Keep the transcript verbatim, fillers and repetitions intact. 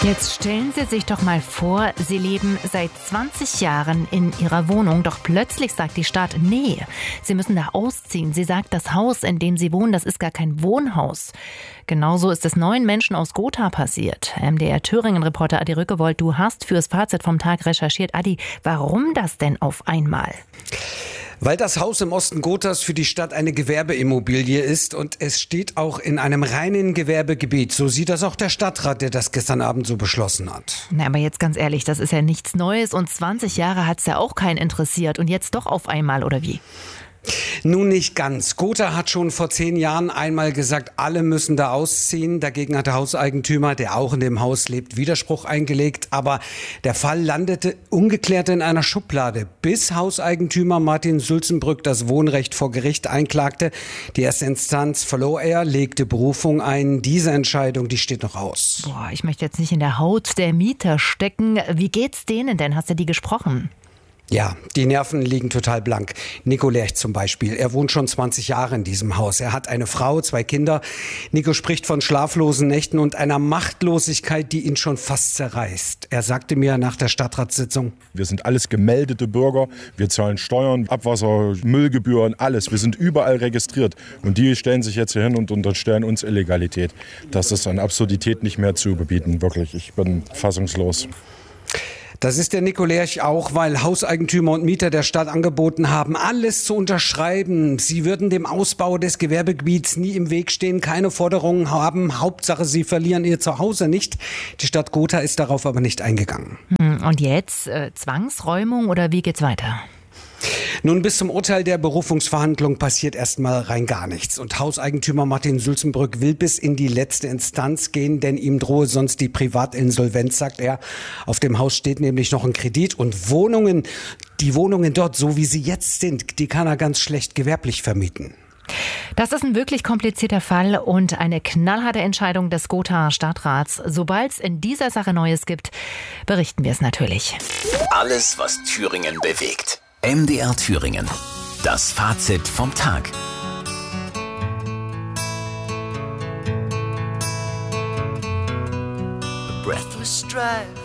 Jetzt stellen Sie sich doch mal vor, Sie leben seit zwanzig Jahren in Ihrer Wohnung, doch plötzlich sagt die Stadt, nee, Sie müssen da ausziehen. Sie sagt, das Haus, in dem Sie wohnen, das ist gar kein Wohnhaus. Genauso ist es neun Menschen aus Gotha passiert. M D R-Thüringen-Reporter Adi Rückewold, du hast fürs Fazit vom Tag recherchiert. Adi, warum das denn auf einmal? Weil das Haus im Osten Gothas für die Stadt eine Gewerbeimmobilie ist und es steht auch in einem reinen Gewerbegebiet. So sieht das auch der Stadtrat, der das gestern Abend so beschlossen hat. Na, aber jetzt ganz ehrlich, das ist ja nichts Neues und zwanzig Jahre hat es ja auch keinen interessiert und jetzt doch auf einmal, oder wie? Nun nicht ganz. Gotha hat schon vor zehn Jahren einmal gesagt, alle müssen da ausziehen. Dagegen hat der Hauseigentümer, der auch in dem Haus lebt, Widerspruch eingelegt. Aber der Fall landete ungeklärt in einer Schublade, bis Hauseigentümer Martin Sulzenbrück das Wohnrecht vor Gericht einklagte. Die erste Instanz verlor er, legte Berufung ein. Diese Entscheidung, die steht noch aus. Boah, ich möchte jetzt nicht in der Haut der Mieter stecken. Wie geht's denen denn? Hast du die gesprochen? Ja, die Nerven liegen total blank. Nico Lerch zum Beispiel. Er wohnt schon zwanzig Jahre in diesem Haus. Er hat eine Frau, zwei Kinder. Nico spricht von schlaflosen Nächten und einer Machtlosigkeit, die ihn schon fast zerreißt. Er sagte mir nach der Stadtratssitzung: Wir sind alles gemeldete Bürger. Wir zahlen Steuern, Abwasser, Müllgebühren, alles. Wir sind überall registriert. Und die stellen sich jetzt hier hin und unterstellen uns Illegalität. Das ist an Absurdität nicht mehr zu überbieten. Wirklich, ich bin fassungslos. Das ist der Nico Lerch auch, weil Hauseigentümer und Mieter der Stadt angeboten haben, alles zu unterschreiben. Sie würden dem Ausbau des Gewerbegebiets nie im Weg stehen, keine Forderungen haben. Hauptsache, sie verlieren ihr Zuhause nicht. Die Stadt Gotha ist darauf aber nicht eingegangen. Und jetzt äh, Zwangsräumung oder wie geht's weiter? Nun, bis zum Urteil der Berufungsverhandlung passiert erstmal rein gar nichts. Und Hauseigentümer Martin Sulzenbrück will bis in die letzte Instanz gehen, denn ihm drohe sonst die Privatinsolvenz, sagt er. Auf dem Haus steht nämlich noch ein Kredit und Wohnungen, die Wohnungen dort, so wie sie jetzt sind, die kann er ganz schlecht gewerblich vermieten. Das ist ein wirklich komplizierter Fall und eine knallharte Entscheidung des Gothaer Stadtrats. Sobald es in dieser Sache Neues gibt, berichten wir es natürlich. Alles, was Thüringen bewegt. M D R Thüringen. Das Fazit vom Tag. A breathless drive.